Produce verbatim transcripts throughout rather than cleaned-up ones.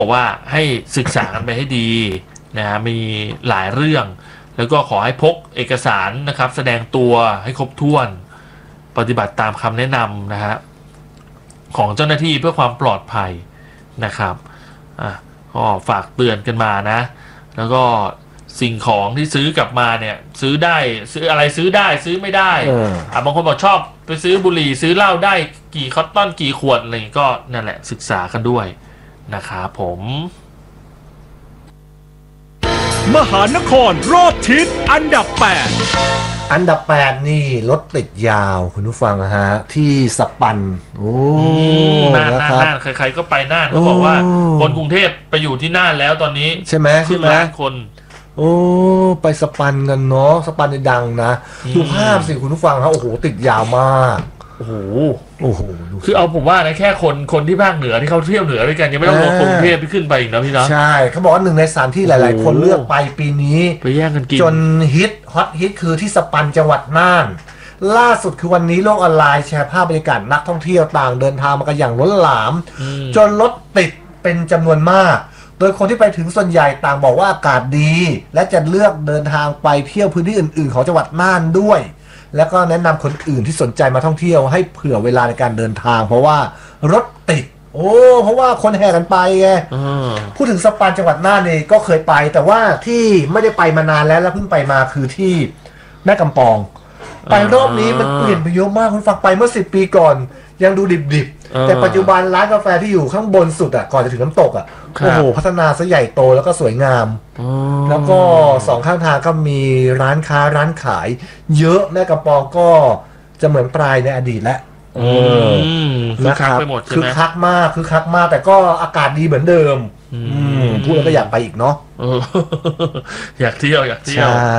บอกว่าให้ศึกษากันไปให้ดีนะฮะมีหลายเรื่องแล้วก็ขอให้พกเอกสารนะครับแสดงตัวให้ครบถ้วนปฏิบัติตามคำแนะนำนะฮะของเจ้าหน้าที่เพื่อความปลอดภัยนะครับอ่ะก็ฝากเตือนกันมานะแล้วก็สิ่งของที่ซื้อกลับมาเนี่ยซื้อได้ซื้ออะไรซื้อได้ซื้อไม่ได้อ่ะบางคนบอกชอบไปซื้อบุหรี่ซื้อเหล้าได้กี่คอตตอนกี่ขวดอะไรก็นั่นแหละศึกษากันด้วยนะครับผมมหานครรอบทิศอันดับแปดอันดับแปดนี่รถติดยาวคุณผู้ฟังฮะที่สปันโอ้น่านน่านใครๆก็ไปน่านเขาบอกว่าคนกรุงเทพไปอยู่ที่น่านแล้วตอนนี้ใช่ไหมครึ่งล้านคนโอ้ไปสปันกันเนาะสปันในดังนะดูภาพสิคุณผู้ฟังครับโอ้โหติดยาวมากโอ้โหโอ้โหคือเอาผมว่านะแค่คนคนที่ภาคเหนือที่เขาเที่ยวเหนือด้วยกันยังไม่ต้องลงกรุงเทพไปขึ้นไปอีกนะพี่นะใช่เขาบอกว่าหนึ่งในสามที่หลายๆคนเลือกไปปีนี้ไปแย่งกันกินจนฮิตฮอตฮิตคือที่สปันจังหวัดน่านล่าสุดคือวันนี้โลกออนไลน์แชร์ภาพบรรยากาศนักท่องเที่ยวต่างเดินทางมากันอย่างล้นหลามจนรถติดเป็นจำนวนมากโดยคนที่ไปถึงส่วนใหญ่ต่างบอกว่าอากาศดีและจะเลือกเดินทางไปเที่ยวพื้นที่อื่นๆของจังหวัดน่านด้วยแล้วก็แนะนำคนอื่นที่สนใจมาท่องเที่ยวให้เผื่อเวลาในการเดินทางเพราะว่ารถติดโอ้เพราะว่าคนแห่กันไปไงพูดถึงสปันจังหวัดน่านนี่ก็เคยไปแต่ว่าที่ไม่ได้ไปมานานแล้วแล้วเพิ่งไปมาคือที่แม่กำปองไปรอบนี้มันเปลี่ยนไปเยอะมากคุณฟังไปเมื่อสิบปีก่อนยังดูดิบๆแต่ปัจจุบันร้านกาแฟที่อยู่ข้างบนสุดอ่ะก่อนจะถึงน้ำตกอ่ะโอ้โหพัฒนาซะใหญ่โตแล้วก็สวยงามแล้วก็สองข้างทางก็มีร้านค้าร้านขายเยอะแม่กำปองก็จะเหมือนปลายในอดีตแล้วคือคักไปหมดใช่ไหมคือคักมากคือคักมากแต่ก็อากาศดีเหมือนเดิมพูดแล้วก็อยากไปอีกเนาะอยากเที่ยวอยากเที่ยวใช่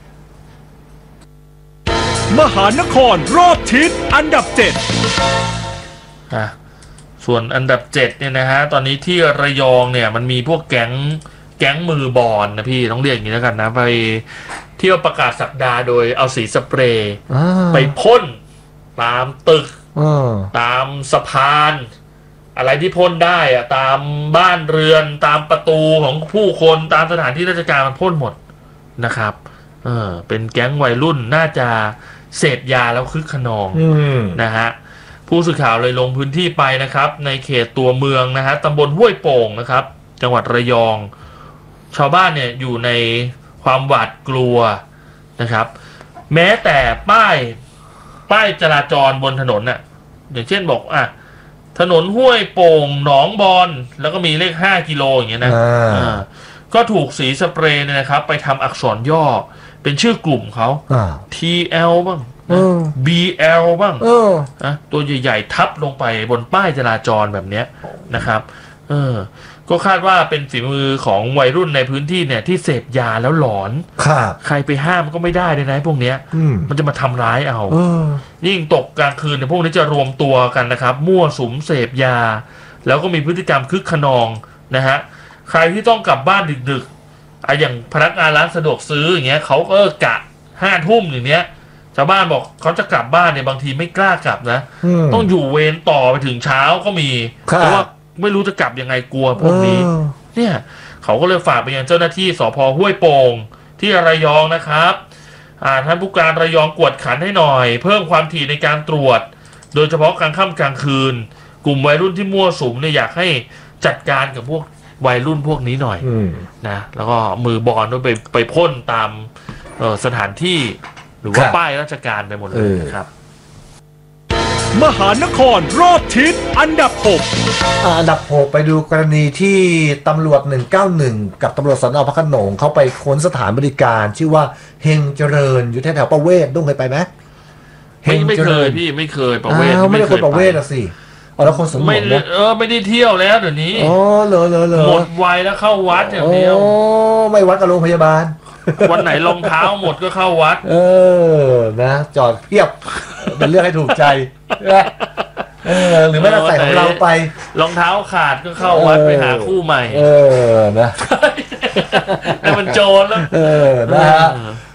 มหานครรอบทิศอันดับเจ็ดอ่ะส่วนอันดับเจ็ดเนี่ยนะฮะตอนนี้ที่ระยองเนี่ยมันมีพวกแก๊งแก๊งมือบอลนะพี่ต้องเรียกอย่างนี้แล้วกันนะไปเที่ยวประกาศสัปดาห์โดยเอาสีสเปรย์ไปพ่นตามตึกตามสะพานอะไรที่พ่นได้อะตามบ้านเรือนตามประตูของผู้คนตามสถานที่ราชการมันพ่นหมดนะครับเออเป็นแก๊งวัยรุ่นน่าจะเสพยาแล้วคึกขนองนะฮะผู้สื่อข่าวเลยลงพื้นที่ไปนะครับในเขตตัวเมืองนะฮะตำบลห้วยโป่งนะครับจังหวัดระยองชาวบ้านเนี่ยอยู่ในความหวาดกลัวนะครับแม้แต่ป้ายป้ายจราจรบนถนนน่ะอย่างเช่นบอกอ่ะถนนห้วยโป่งหนองบอนแล้วก็มีเลขห้ากิโลอย่างเงี้ยนะก็ถูกสีสเปรย์เนี่ยนะครับไปทำอักษรย่อเป็นชื่อกลุ่มเขา ที แอล บ้าง บี แอล บ้างนะตัวใหญ่ๆทับลงไปบนป้ายจราจรแบบนี้นะครับเออก็คาดว่าเป็นฝีมือของวัยรุ่นในพื้นที่เนี่ยที่เสพยาแล้วหลอนใครไปห้ามก็ไม่ได้เลยนะพวกเนี้ยมันจะมาทำร้ายเอายิ่งตกกลางคืนเนี่ยพวกนี้จะรวมตัวกันนะครับมั่วสุมเสพยาแล้วก็มีพฤติกรรมคึกขนองนะฮะใครที่ต้องกลับบ้านดึกๆไอ้อย่างพนักงานร้านสะดวกซื้ออย่างเงี้ยเขาก็กะห้าทุ่มอย่างเนี้ยชาวบ้านบอกเขาจะกลับบ้านเนี่ยบางทีไม่กล้ากลับนะต้องอยู่เวรต่อไปถึงเช้าก็มีเพราะว่าไม่รู้จะกลับยังไงกลัวพวกนี้เนี่ยเขาก็เลยฝากไปยังเจ้าหน้าที่สภ.ห้วยโป่งที่ระยองนะครับท่านผู้การระยองกวดขันให้หน่อยเพิ่มความถี่ในการตรวจโดยเฉพาะกลางค่ำกลางคืนกลุ่มวัยรุ่นที่มั่วสุมเนี่ยอยากให้จัดการกับพวกวัยรุ่นพวกนี้หน่อยนะแล้วก็มือบอลด้วยไปไปพ่นตามสถานที่หรือว่าป้ายราชการไปหมดเลยครับมหานครรอบทิศอันดับหกอันดับหกไปดูกรณีที่ตำรวจหนึ่งเก้าหนึ่งกับตำรวจสน.พระโขนงเขาไปค้นสถานบริการชื่อว่าเฮงเจริญอยู่แถวๆประเวศดุ้งเคยไปไหมไม่ไม่เคยพี่ไม่เคยประเวศไม่ได้คนประเวศอะสิอ๋อแล้วคนสมบูรณ์เออไม่ได้เที่ยวแล้วเดี๋ยวนี้อ๋อเหรอเหรอเหรอหมดวัยแล้วเข้าวัดอย่างเดียวโอ้ไม่วัดกับโรงพยาบาลวันไหนรองเท้าหมดก็เข้าวัดเออนะจอดเพียบเป็นเรื่องให้ถูกใจเออหรือไม่ก็ใส่ของเราไปรองเท้าขาดก็เข้าวัดไปหาคู่ใหม่เออนะนั่นมันโจรแล้วเออนะฮะ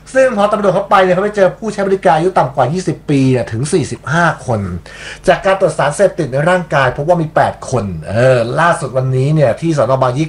ซึ่งพอตำรวจเข้าไปเนี่ยเขาไปเจอผู้ใช้บริการอายุต่ำกว่ายี่สิบปีเนี่ยถึงสี่สิบห้าคน จากการตรวจสารเสพติดในร่างกายพบว่ามีแปดคนเออล่าสุดวันนี้เนี่ยที่สน.บางยี่